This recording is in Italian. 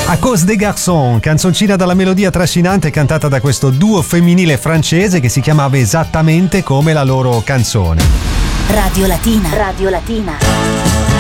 A cause des garçons, canzoncina dalla melodia trascinante cantata da questo duo femminile francese che si chiamava esattamente come la loro canzone. Radio Latina. Radio Latina.